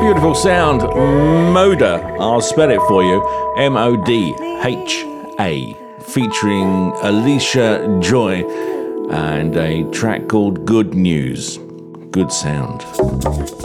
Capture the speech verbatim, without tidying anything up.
beautiful sound, Moda. I'll spell it for you. M O D H A. Featuring Alicia Joy and a track called Good News. Good sound.